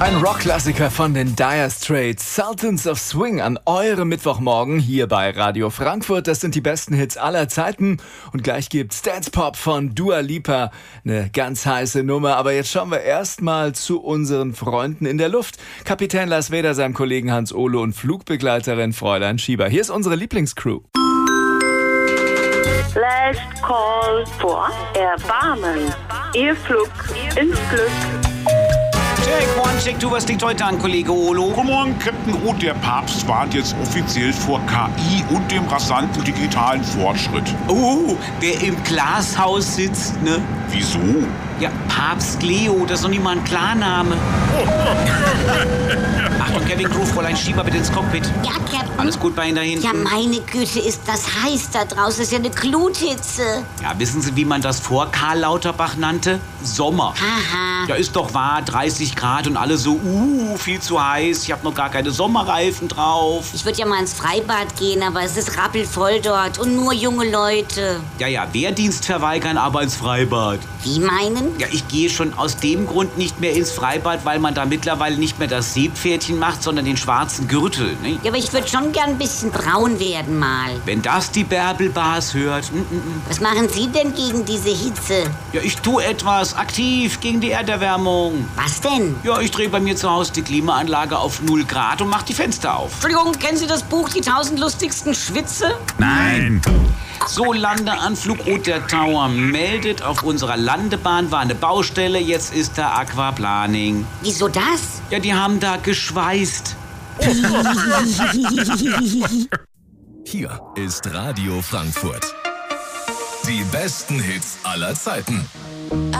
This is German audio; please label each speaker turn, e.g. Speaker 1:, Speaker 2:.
Speaker 1: Ein Rockklassiker von den Dire Straits, Sultans of Swing an eurem Mittwochmorgen hier bei Radio Frankfurt. Das sind die besten Hits aller Zeiten. Und gleich gibt's Dance Pop von Dua Lipa, eine ganz heiße Nummer. Aber jetzt schauen wir erstmal zu unseren Freunden in der Luft. Kapitän Lars Weder, seinem Kollegen Hans Olo und Flugbegleiterin Fräulein Schieber. Hier ist unsere Lieblingscrew.
Speaker 2: Last Call for Erbarmen. Ihr Flug ins Glück.
Speaker 3: Check, one, check, two, was liegt heute an, Kollege Olo?
Speaker 4: Guten Morgen, Captain Roth. Der Papst warnt jetzt offiziell vor KI und dem rasanten digitalen Fortschritt.
Speaker 3: Oh, der im Glashaus sitzt, ne?
Speaker 4: Wieso?
Speaker 3: Ja, Papst Leo, das ist doch nicht mal ein Klarname. Achtung, Kevin Crew, Fräulein Schieber, bitte ins Cockpit.
Speaker 5: Ja, Captain.
Speaker 3: Alles gut bei Ihnen da hinten?
Speaker 5: Ja, meine Güte, ist das heiß da draußen. Das ist ja eine Gluthitze.
Speaker 3: Ja, wissen Sie, wie man das vor Karl Lauterbach nannte? Sommer.
Speaker 5: Haha.
Speaker 3: Ja, ist doch wahr, 30 Grad und alle so, viel zu heiß, ich habe noch gar keine Sommerreifen drauf.
Speaker 5: Ich würde ja mal ins Freibad gehen, aber es ist rappelvoll dort und nur junge Leute.
Speaker 3: Ja, Wehrdienst verweigern, aber ins Freibad.
Speaker 5: Wie meinen?
Speaker 3: Ja, ich gehe schon aus dem Grund nicht mehr ins Freibad, weil man da mittlerweile nicht mehr das Seepferdchen macht, sondern den schwarzen Gürtel, ne?
Speaker 5: Ja, aber ich würde schon gern ein bisschen braun werden mal.
Speaker 3: Wenn das die Bärbel-Bars hört.
Speaker 5: Was machen Sie denn gegen diese Hitze?
Speaker 3: Ja, ich tue etwas aktiv gegen die Erderwärmung.
Speaker 5: Was denn?
Speaker 3: Ja, ich drehe bei mir zu Hause die Klimaanlage auf 0 Grad und mache die Fenster auf.
Speaker 5: Entschuldigung, kennen Sie das Buch Die 1000 lustigsten Schwitze?
Speaker 4: Nein.
Speaker 3: So, Landeanflug Roter Tower meldet, auf unserer Landebahn war eine Baustelle, jetzt ist da Aquaplaning.
Speaker 5: Wieso das?
Speaker 3: Ja, die haben da geschweißt.
Speaker 6: Hier ist Radio Frankfurt. Die besten Hits aller Zeiten.